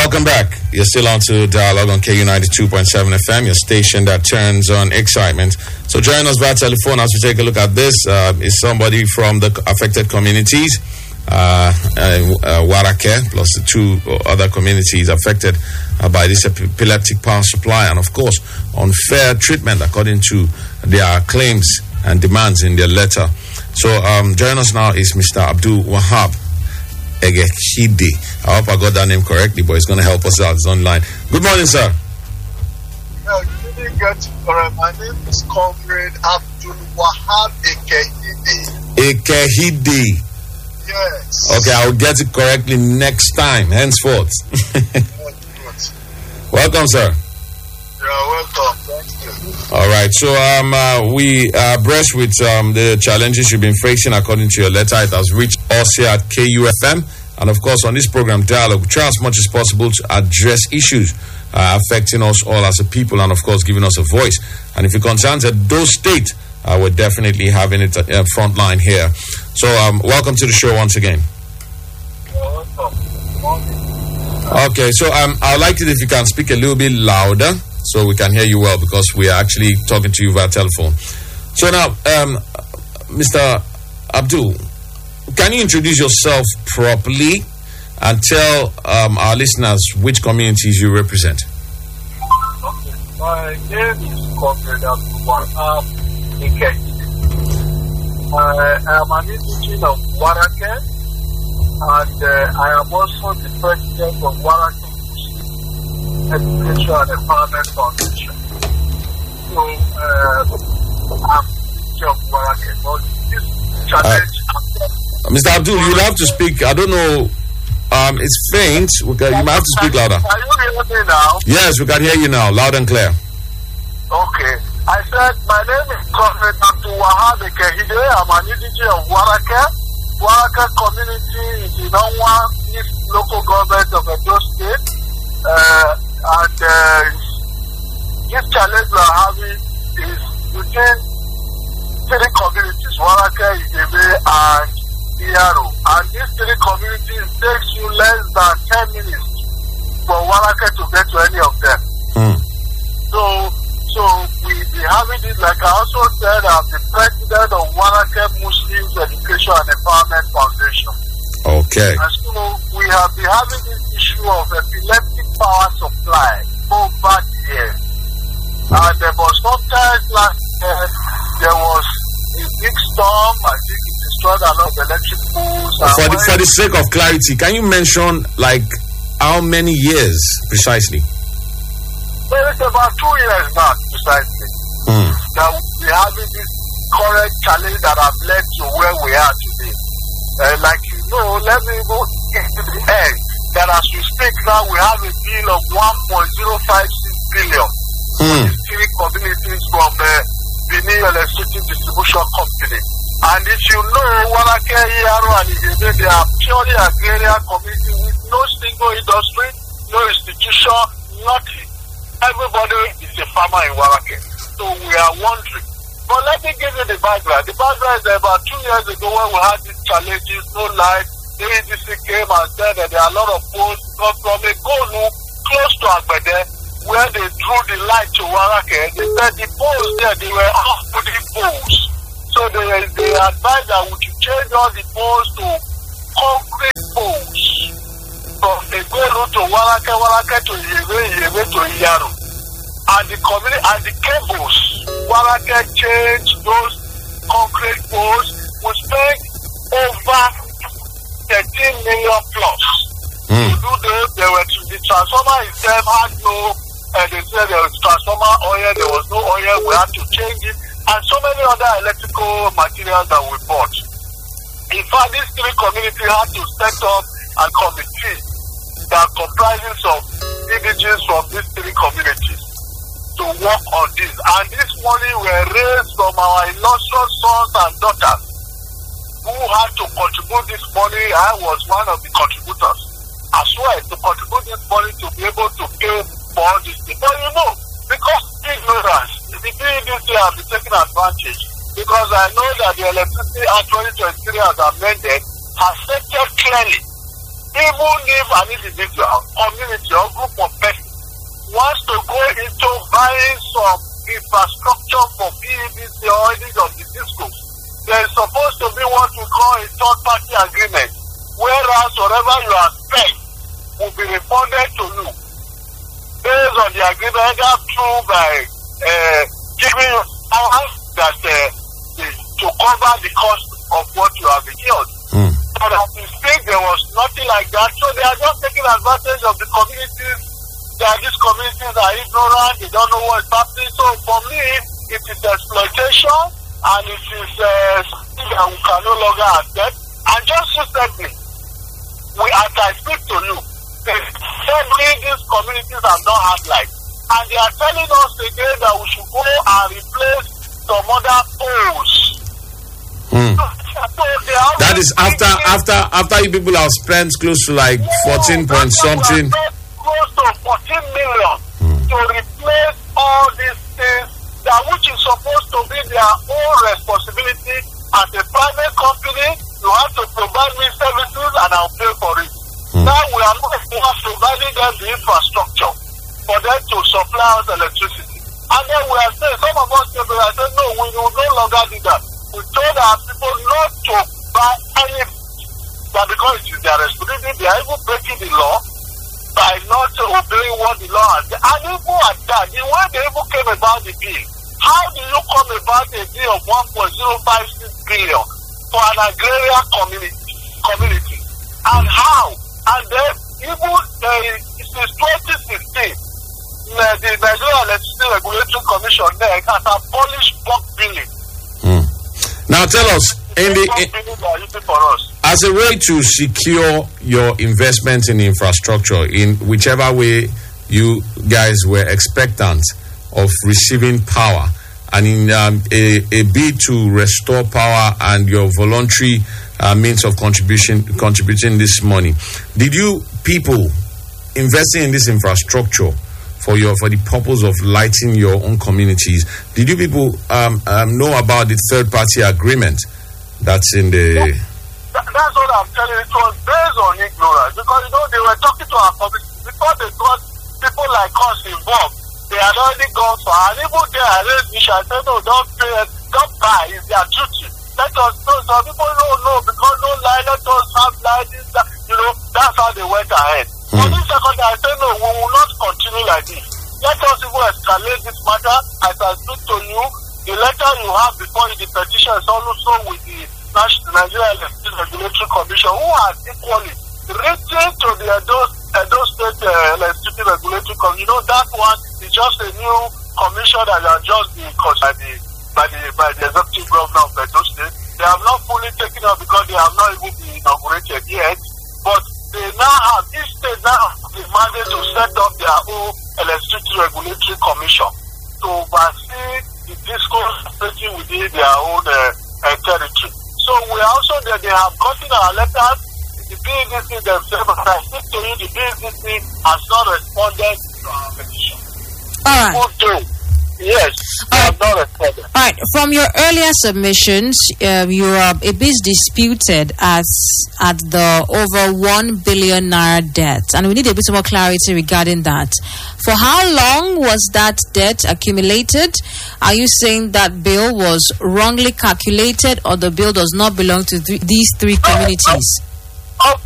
Welcome back. You're still on to Dialogue on KU 92.7 FM, your station that turns on excitement. So join us via telephone as we take a look at this. Is somebody from the affected communities, Warake, plus the two other communities affected by this epileptic power supply, and of course, unfair treatment according to their claims and demands in their letter. So join us now is Mr. Abdul Wahab Egehide. I hope I got that name correctly, but he's going to help us out. He's online. Good morning, sir. No, you didn't get it correct. My name is Comrade Abdul Wahab Egehide. Egehide. Yes. Okay, I'll get it correctly next time, henceforth. Welcome, sir. You're welcome. Thank you. All right, so we abreast with the challenges you've been facing according to your letter. It has reached us here at KUFM, and of course on this program Dialogue, we try as much as possible to address issues affecting us all as a people, and of course giving us a voice. And if it concerns Edo State, we're definitely having it front line here. So welcome to the show once again. You're welcome. Okay, so I'd like it if you can speak a little bit louder so we can hear you well, because we are actually talking to you via telephone. So now, Mr. Abdul, can you introduce yourself properly and tell our listeners which communities you represent? Okay, my name is Comrade Abdul Wahab Egehide. I am an indigenous of Warake, and I am also the president of Warake Education and Empowerment Foundation. So, I'm of Warake. But this challenge... Mr. Abdul, you'll have to speak. I don't know. It's faint. You might have to speak louder. Are you hearing me now? Yes, we can hear you now, loud and clear. Okay. I said, my name is Comrade Abdul Wahab Egehide. I'm an indigenous of Warake. Warake community is in Onwa East local government of Edo State. And this challenge we are having is within 3 communities, Warake, Idebe, and Iyaro. And these 3 communities takes you less than 10 minutes for Warake to get to any of them. So we be having this, like I also said, I'm the president of Warake Muslims Education and Empowerment Foundation. Okay. And so we have been having this issue of epileptic power supply over the years. And but sometimes last year there was a big storm. I think it destroyed a lot of electric poles. For the sake of clarity, can you mention like how many years precisely? Well, it's about 2 years now precisely. That we are having this current challenge that have led to where we are today. Like you know, let me go into the end. That as we speak now, we have a bill of 1.056 billion for the 3 communities from Benin Electricity Distribution Company. And if you know, Warake, Iyaro, and Idebe, they are purely agrarian community with no single industry, no institution, nothing. Everybody is a farmer in Warake. So we are wondering. But let me give you the background. The background is about 2 years ago when we had these challenges, no light. The ADC came and said that there are a lot of poles from a Golu close to Agbede, where they drew the light to Warake. They said the poles there, they were off-putting poles. So they advised that we should change all the poles to concrete poles. From the Golu to Warake to Yebe to Iyaro. And the community and the cables, Warake changed those concrete poles. We spent over 13 million plus to do those. The transformer itself had no, they said there was transformer oil, there was no oil, we had to change it, and so many other electrical materials that we bought. In fact, these 3 communities had to set up a committee that comprises of indigenous from these 3 communities to work on this. And this money were raised from our illustrious sons and daughters who had to contribute this money. I was one of the contributors as well to contribute this money to be able to pay for all this thing. But you know, because ignorance, the BEDC have been taking advantage, because I know that the Electricity Act 2023 as amended has stated clearly even if an individual, community, or group of persons wants to go into buying some infrastructure for PEDC or any of the discos, there is supposed to be what we call a third-party agreement, whereas whatever you have spent will be refunded to you based on the agreement, either through by giving you power that to cover the cost of what you have incurred. But at the stage, there was nothing like that, so they are just taking advantage of the communities. That these communities are ignorant, they don't know what's happening. So for me, it is exploitation, and it is something that we can no longer accept. And just recently, as I speak to you, sadly these communities have not had light, and they are telling us again that we should go and replace some other poles. So that is after you people have spent close to like 14 point something. Close to 14 million to replace all these things that which is supposed to be their own responsibility as a private company. You have to provide me services and I'll pay for it. Now we are not providing them the infrastructure for them to supply us electricity. And then we are saying, some of us people are saying, no, we will no longer do that. We told our people not to buy anything, that because it is their responsibility, they are even breaking the law by not obeying what the law has said. And even at that, the way they even came about the bill, how do you come about a bill of 1.056 billion for an agrarian community? And how? And then even since 2016, the Nigerian Electricity Regulatory Commission there has abolished bulk billing. Now tell us, as a way to secure your investment in infrastructure in whichever way you guys were expectant of receiving power, and in a bid to restore power and your voluntary means of contributing this money, did you people investing in this infrastructure for the purpose of lighting your own communities, did you people know about the third-party agreement that's in the... That's what I'm telling you. It was based on ignorance, because, they were talking to our community. Before they got people like us involved, they had already gone for, and even there I raised the issue. I said, no, don't buy, it's their duty. Let us know. Some people don't know, because no lie, let us have light, that's how they went ahead. For this second, I said, no, we will not continue like this. Let us even escalate this matter. As I speak to you, the letter you have before you, the petition is also with the Nigerian Electricity Regulatory Commission, who has equally written to the Edo State Electricity Regulatory Commission. That one is just a new commission that has just been caused by the executive governor of Edo State. They have not fully taken up because they have not even been inaugurated yet. But they now have, each state now the mandate to set up their own Electricity Regulatory Commission to oversee the discourse operating within their own territory. So we are also there, they have gotten our letters. The BEDC themselves, as I speak to you, the BEDC has not responded to our petition. All right. Yes, have not responded. All right. From your earlier submissions, you are a bit disputed at the over 1 billion naira debt, and we need a bit more clarity regarding that. For how long was that debt accumulated? Are you saying that bill was wrongly calculated, or the bill does not belong to these three communities?